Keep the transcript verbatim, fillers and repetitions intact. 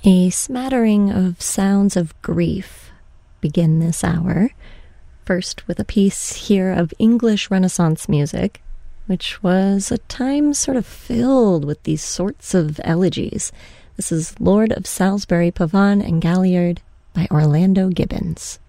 A smattering of sounds of grief begin this hour. First with a piece here of English Renaissance music, which was a time sort of filled with these sorts of elegies. This is Lord of Salisbury, Pavane and Galliard by Orlando Gibbons.